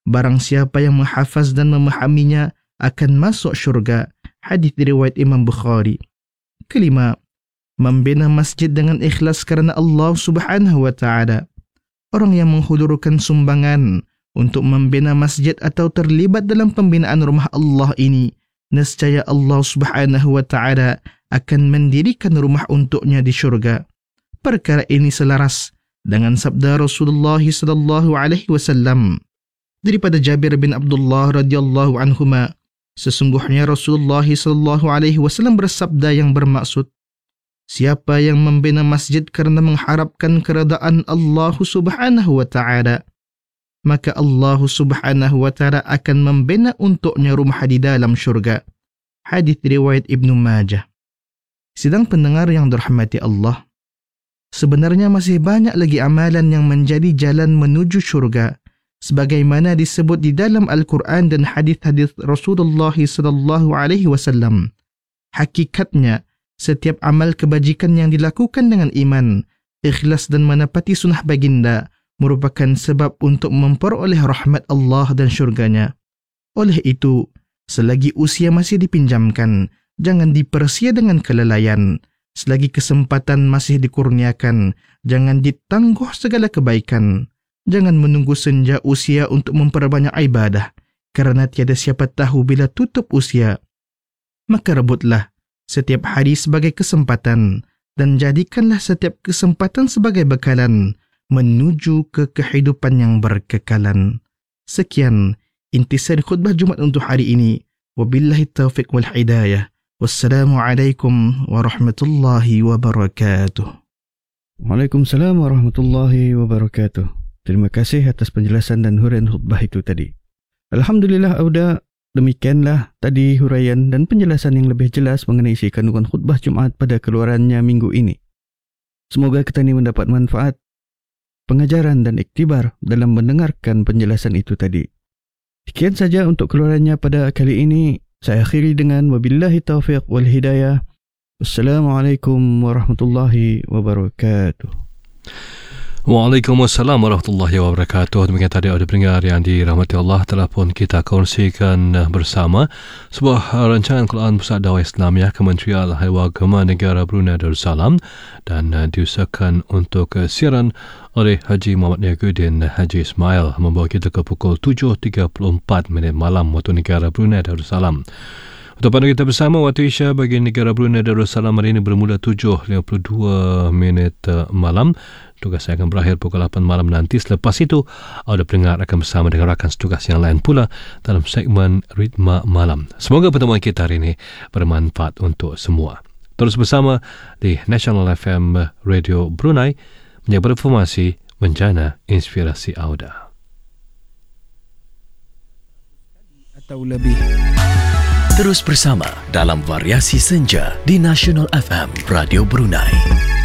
barang siapa yang menghafaz dan memahaminya akan masuk syurga. Hadis riwayat Imam Bukhari. Kelima, membina masjid dengan ikhlas kerana Allah Subhanahu wa taala. Orang yang menghulurkan sumbangan untuk membina masjid atau terlibat dalam pembinaan rumah Allah ini, nescaya Allah Subhanahu wa taala akan mendirikan rumah untuknya di syurga. Perkara ini selaras dengan sabda Rasulullah sallallahu alaihi wasallam daripada Jabir bin Abdullah radhiyallahu anhuma, sesungguhnya Rasulullah sallallahu alaihi wasallam bersabda yang bermaksud, siapa yang membina masjid kerana mengharapkan keredaan Allah Subhanahu wa taala, maka Allah Subhanahu wa taala akan membina untuknya rumah di dalam syurga. Hadis riwayat Ibnu Majah. Sidang pendengar yang dirahmati Allah, sebenarnya masih banyak lagi amalan yang menjadi jalan menuju syurga, sebagaimana disebut di dalam Al-Quran dan hadis-hadis Rasulullah sallallahu alaihi wasallam. Hakikatnya, setiap amal kebajikan yang dilakukan dengan iman, ikhlas dan menepati sunnah baginda merupakan sebab untuk memperoleh rahmat Allah dan syurganya. Oleh itu, selagi usia masih dipinjamkan, jangan dipersia dengan kelalaian. Selagi kesempatan masih dikurniakan, jangan ditangguh segala kebaikan. Jangan menunggu senja usia untuk memperbanyak ibadah, kerana tiada siapa tahu bila tutup usia. Maka rebutlah setiap hari sebagai kesempatan dan jadikanlah setiap kesempatan sebagai bekalan menuju ke kehidupan yang berkekalan. Sekian intisari khutbah Jumaat untuk hari ini. Wabillahi taufiq wal hidayah. Wassalamualaikum warahmatullahi wabarakatuh. Waalaikumsalam warahmatullahi wabarakatuh. Terima kasih atas penjelasan dan huraian khutbah itu tadi. Alhamdulillah Auda, demikianlah tadi huraian dan penjelasan yang lebih jelas mengenai isi kandungan khutbah Jumaat pada keluarannya minggu ini. Semoga kita ini mendapat manfaat, pengajaran dan iktibar dalam mendengarkan penjelasan itu tadi. Sekian saja untuk keluarannya pada kali ini. Saya akhiri dengan wabillahi taufiq wal hidayah. Wassalamualaikum warahmatullahi wabarakatuh. Waalaikumsalam warahmatullahi wabarakatuh. Demikian tadi ada pendengar yang dirahmati Allah, telah pun kita kongsikan bersama sebuah rancangan Quran Pusat Dakwah Islamiyah Kementerian Al-Haiwan Agama Negara Brunei Darussalam dan diusahakan untuk siaran oleh Haji Muhammad Niaguddin Haji Ismail, membawa kita ke pukul 7.34 malam waktu negara Brunei Darussalam. Untuk pada kita bersama, waktu Isya bagi negara Brunei Darussalam hari ini bermula 7.52 malam. Tugas saya akan berakhir pukul 8 malam nanti. Selepas itu, ada pendengar akan bersama dengan rakan setugas yang lain pula dalam segmen Ritma Malam. Semoga pertemuan kita hari ini bermanfaat untuk semua. Terus bersama di National FM Radio Brunei, menjaga informasi, menjana inspirasi Auda. Atau lebih. Terus bersama dalam variasi senja di National FM Radio Brunei.